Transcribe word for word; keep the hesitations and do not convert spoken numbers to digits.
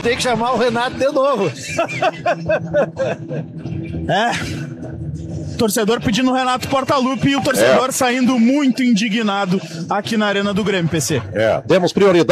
ter que chamar o Renato de novo. É. Torcedor pedindo o Renato Portaluppi e o torcedor é. saindo muito indignado aqui na Arena do Grêmio, P C. É, temos prioridade.